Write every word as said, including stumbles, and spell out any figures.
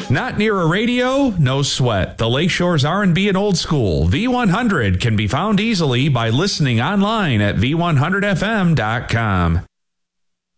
Not near a radio? No sweat. The Lakeshore's R and B and Old School, V one hundred, can be found easily by listening online at v one hundred f m dot com.